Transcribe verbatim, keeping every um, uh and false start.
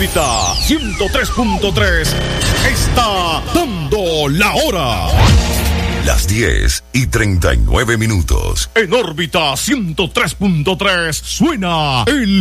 órbita ciento tres punto tres está dando la hora. Las diez y treinta y nueve minutos. En órbita ciento tres punto tres suena el